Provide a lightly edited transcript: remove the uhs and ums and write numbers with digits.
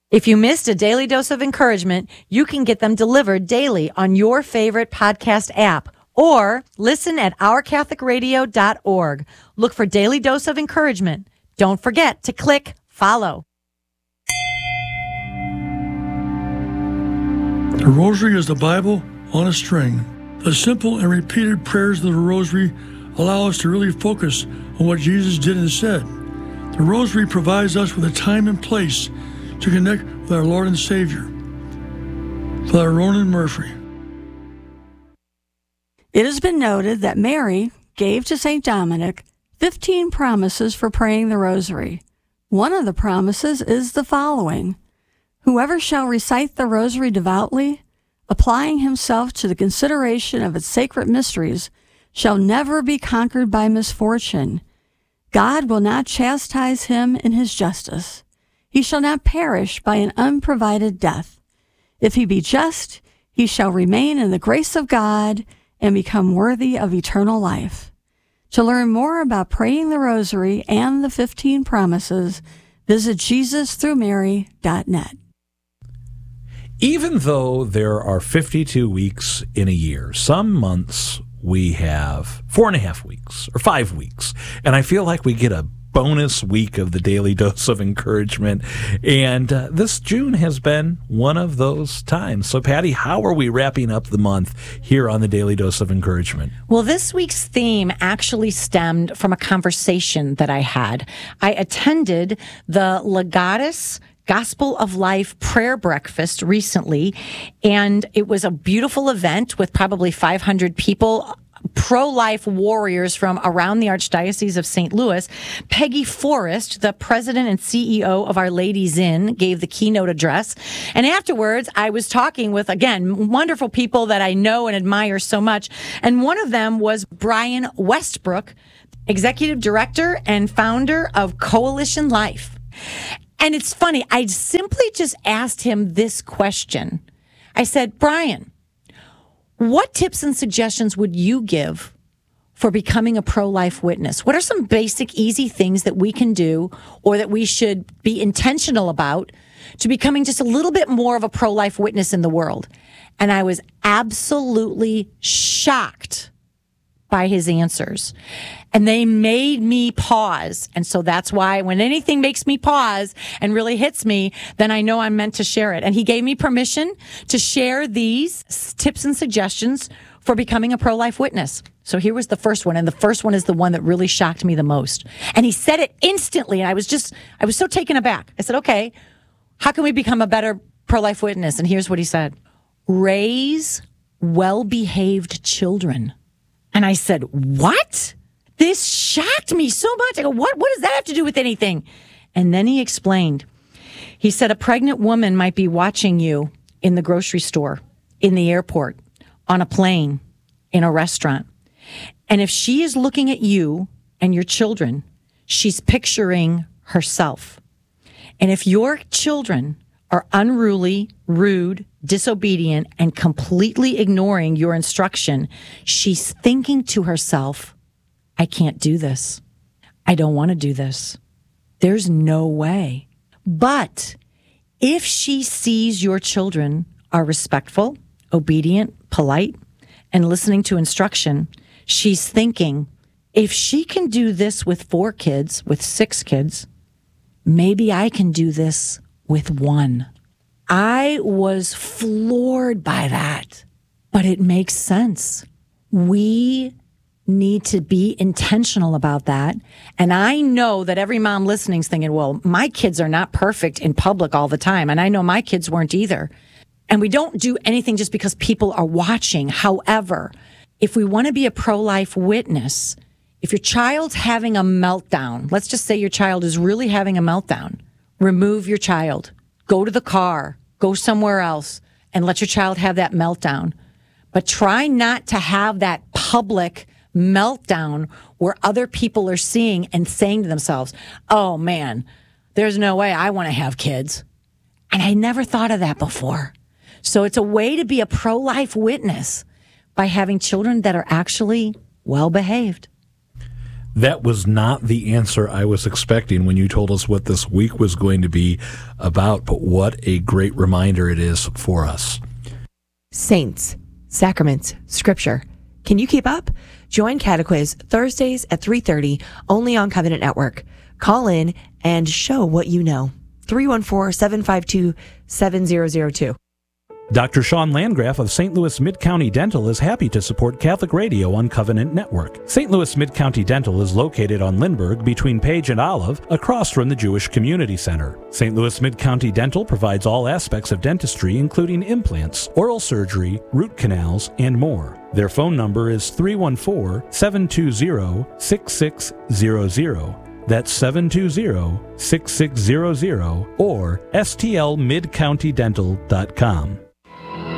If you missed a daily dose of encouragement, you can get them delivered daily on your favorite podcast app or listen at ourcatholicradio.org. Look for Daily Dose of Encouragement. Don't forget to click follow. The Rosary is the Bible on a string. The simple and repeated prayers of the Rosary allow us to really focus on what Jesus did and said. The Rosary provides us with a time and place to connect with our Lord and Savior. Father Ronan Murphy. It has been noted that Mary gave to St. Dominic 15 promises for praying the Rosary. One of the promises is the following: whoever shall recite the Rosary devoutly, applying himself to the consideration of its sacred mysteries, shall never be conquered by misfortune. God will not chastise him in his justice. He shall not perish by an unprovided death. If he be just, he shall remain in the grace of God and become worthy of eternal life. To learn more about praying the Rosary and the 15 promises, visit JesusThroughMary.net. Even though there are 52 weeks in a year, some months we have 4.5 weeks or 5 weeks, and I feel like we get a bonus week of the Daily Dose of Encouragement, and this June has been one of those times. So, Patty, how are we wrapping up the month here on the Daily Dose of Encouragement? Well, this week's theme actually stemmed from a conversation that I had. I attended the Legatus Gospel of Life prayer breakfast recently, and it was a beautiful event with probably 500 people, pro-life warriors from around the Archdiocese of St. Louis. Peggy Forrest, the president and CEO of Our Ladies Inn, gave the keynote address. And afterwards, I was talking with, again, wonderful people that I know and admire so much. And one of them was Brian Westbrook, executive director and founder of Coalition Life. And it's funny, I simply just asked him this question. I said, Brian, what tips and suggestions would you give for becoming a pro-life witness? What are some basic, easy things that we can do or that we should be intentional about to becoming just a little bit more of a pro-life witness in the world? And I was absolutely shocked by his answers. And they made me pause. And so that's why when anything makes me pause and really hits me, then I know I'm meant to share it. And he gave me permission to share these tips and suggestions for becoming a pro-life witness. So here was the first one. And the first one is the one that really shocked me the most. And he said it instantly. And I was so taken aback. I said, okay, how can we become a better pro-life witness? And here's what he said: raise well-behaved children. And I said, what? This shocked me so much. I go, what does that have to do with anything? And then he explained. He said, a pregnant woman might be watching you in the grocery store, in the airport, on a plane, in a restaurant. And if she is looking at you and your children, she's picturing herself. And if your children are unruly, rude, disobedient, and completely ignoring your instruction, she's thinking to herself, I can't do this. I don't want to do this. There's no way. But if she sees your children are respectful, obedient, polite, and listening to instruction, she's thinking, if she can do this with 4 kids, with 6 kids, maybe I can do this with 1. I was floored by that, but it makes sense. We need to be intentional about that. And I know that every mom listening is thinking, well, my kids are not perfect in public all the time. And I know my kids weren't either. And we don't do anything just because people are watching. However, if we want to be a pro-life witness, if your child's having a meltdown, let's just say your child is really having a meltdown, remove your child, go to the car, go somewhere else, and let your child have that meltdown. But try not to have that public meltdown where other people are seeing and saying to themselves, oh man, there's no way I want to have kids. And I never thought of that before. So it's a way to be a pro-life witness by having children that are actually well-behaved. That was not the answer I was expecting when you told us what this week was going to be about, but what a great reminder it is for us. Saints, sacraments, scripture. Can you keep up? Join Catequiz Thursdays at 3:30 only on Covenant Network. Call in and show what you know. 314-752-7002. Dr. Sean Landgraf of St. Louis Mid-County Dental is happy to support Catholic Radio on Covenant Network. St. Louis Mid-County Dental is located on Lindbergh between Page and Olive, across from the Jewish Community Center. St. Louis Mid-County Dental provides all aspects of dentistry, including implants, oral surgery, root canals, and more. Their phone number is 314-720-6600. That's 720-6600 or stlmidcountydental.com.